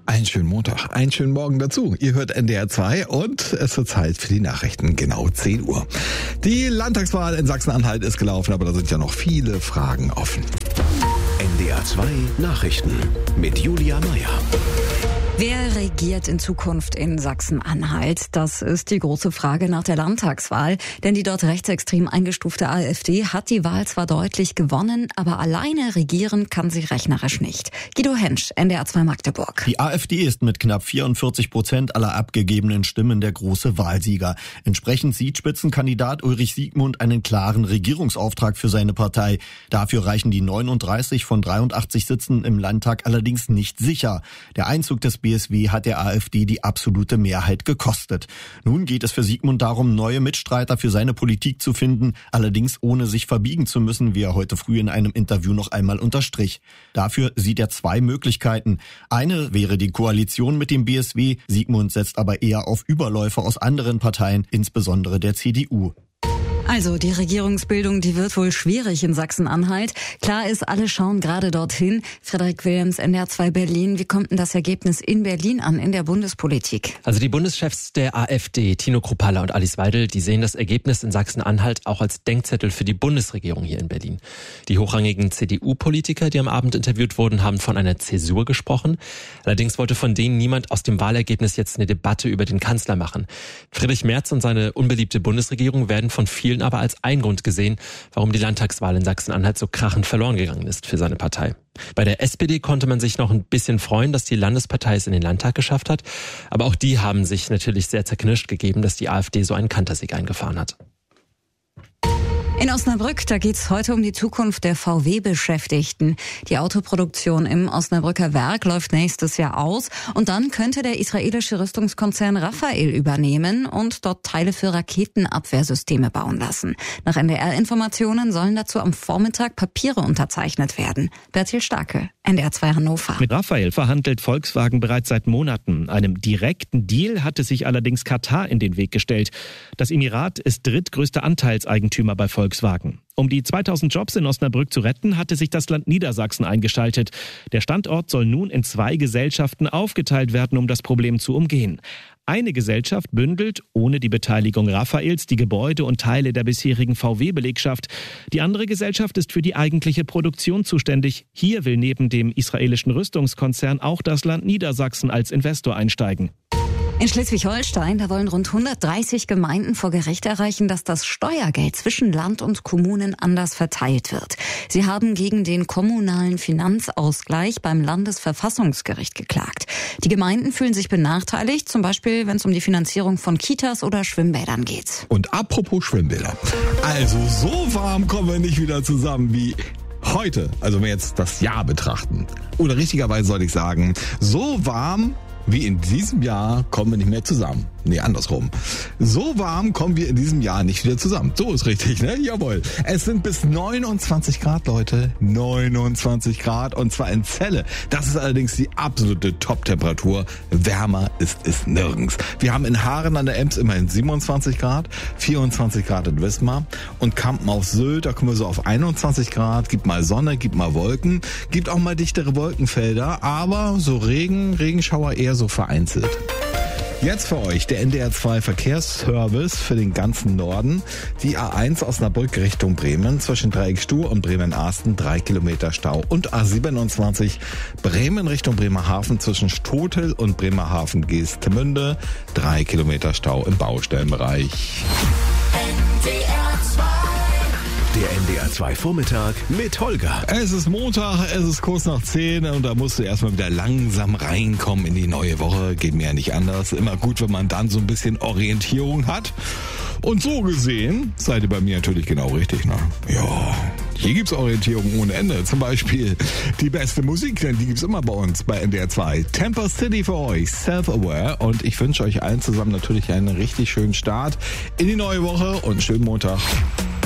Einen schönen Montag, einen schönen Morgen dazu. Ihr hört NDR 2 und es wird Zeit für die Nachrichten, genau 10 Uhr. Die Landtagswahl in Sachsen-Anhalt ist gelaufen, aber da sind ja noch viele Fragen offen. NDR 2 Nachrichten mit Julia Meyer. Wer regiert in Zukunft in Sachsen-Anhalt? Das ist die große Frage nach der Landtagswahl. Denn die dort rechtsextrem eingestufte AfD hat die Wahl zwar deutlich gewonnen, aber alleine regieren kann sie rechnerisch nicht. Guido Hensch, NDR 2 Magdeburg. Die AfD ist mit knapp 44% aller abgegebenen Stimmen der große Wahlsieger. Entsprechend sieht Spitzenkandidat Ulrich Siegmund einen klaren Regierungsauftrag für seine Partei. Dafür reichen die 39 von 83 Sitzen im Landtag allerdings nicht sicher. Der Einzug des BSW hat der AfD die absolute Mehrheit gekostet. Nun geht es für Siegmund darum, neue Mitstreiter für seine Politik zu finden, allerdings ohne sich verbiegen zu müssen, wie er heute früh in einem Interview noch einmal unterstrich. Dafür sieht er zwei Möglichkeiten. Eine wäre die Koalition mit dem BSW, Siegmund setzt aber eher auf Überläufer aus anderen Parteien, insbesondere der CDU. Also die Regierungsbildung, die wird wohl schwierig in Sachsen-Anhalt. Klar ist, alle schauen gerade dorthin. Frederik Wilhelms, NDR 2 Berlin. Wie kommt denn das Ergebnis in Berlin an, in der Bundespolitik? Also die Bundeschefs der AfD, Tino Kruppalla und Alice Weidel, die sehen das Ergebnis in Sachsen-Anhalt auch als Denkzettel für die Bundesregierung hier in Berlin. Die hochrangigen CDU-Politiker, die am Abend interviewt wurden, haben von einer Zäsur gesprochen. Allerdings wollte von denen niemand aus dem Wahlergebnis jetzt eine Debatte über den Kanzler machen. Friedrich Merz und seine unbeliebte Bundesregierung werden von vielen aber als ein Grund gesehen, warum die Landtagswahl in Sachsen-Anhalt so krachend verloren gegangen ist für seine Partei. Bei der SPD konnte man sich noch ein bisschen freuen, dass die Landespartei es in den Landtag geschafft hat. Aber auch die haben sich natürlich sehr zerknirscht gegeben, dass die AfD so einen Kantersieg eingefahren hat. In Osnabrück, da geht's heute um die Zukunft der VW-Beschäftigten. Die Autoproduktion im Osnabrücker Werk läuft nächstes Jahr aus und dann könnte der israelische Rüstungskonzern Rafael übernehmen und dort Teile für Raketenabwehrsysteme bauen lassen. Nach NDR-Informationen sollen dazu am Vormittag Papiere unterzeichnet werden. Bertil Starke, NDR 2 Hannover. Mit Rafael verhandelt Volkswagen bereits seit Monaten. Einem direkten Deal hatte sich allerdings Katar in den Weg gestellt. Das Emirat ist drittgrößter Anteilseigentümer bei Volkswagen. Um die 2000 Jobs in Osnabrück zu retten, hatte sich das Land Niedersachsen eingeschaltet. Der Standort soll nun in 2 Gesellschaften aufgeteilt werden, um das Problem zu umgehen. Eine Gesellschaft bündelt, ohne die Beteiligung Rafaels, die Gebäude und Teile der bisherigen VW-Belegschaft. Die andere Gesellschaft ist für die eigentliche Produktion zuständig. Hier will neben dem israelischen Rüstungskonzern auch das Land Niedersachsen als Investor einsteigen. In Schleswig-Holstein, da wollen rund 130 Gemeinden vor Gericht erreichen, dass das Steuergeld zwischen Land und Kommunen anders verteilt wird. Sie haben gegen den kommunalen Finanzausgleich beim Landesverfassungsgericht geklagt. Die Gemeinden fühlen sich benachteiligt, zum Beispiel, wenn es um die Finanzierung von Kitas oder Schwimmbädern geht. Und apropos Schwimmbäder. Also so warm kommen wir nicht wieder zusammen wie heute. Also wenn wir jetzt das Jahr betrachten. Oder richtigerweise soll ich sagen, so warm wie in diesem Jahr kommen wir nicht mehr zusammen. Nee, andersrum. So warm kommen wir in diesem Jahr nicht wieder zusammen. So ist richtig, ne? Jawohl. Es sind bis 29 Grad, Leute. 29 Grad und zwar in Celle. Das ist allerdings die absolute Top-Temperatur. Wärmer ist es nirgends. Wir haben in Haaren an der Ems immerhin 27 Grad, 24 Grad in Wismar und Kampen auf Sylt, da kommen wir so auf 21 Grad. Gibt mal Sonne, gibt mal Wolken, gibt auch mal dichtere Wolkenfelder, aber so Regenschauer eher so vereinzelt. Jetzt für euch der NDR 2 Verkehrsservice für den ganzen Norden. Die A1 Osnabrück Richtung Bremen zwischen Dreieckstuhl und Bremen-Arsten 3 Kilometer Stau. Und A27 Bremen Richtung Bremerhaven zwischen Stotel und Bremerhaven-Geestemünde 3 Kilometer Stau im Baustellenbereich. Der NDR 2 Vormittag mit Holger. Es ist Montag, es ist kurz nach 10 und da musst du erstmal wieder langsam reinkommen in die neue Woche. Geht mir ja nicht anders. Immer gut, wenn man dann so ein bisschen Orientierung hat. Und so gesehen seid ihr bei mir natürlich genau richtig, ne? Ja, hier gibt's Orientierung ohne Ende. Zum Beispiel die beste Musik, denn die gibt's immer bei uns bei NDR 2. Temper City für euch, Self-Aware. Und ich wünsche euch allen zusammen natürlich einen richtig schönen Start in die neue Woche und einen schönen Montag.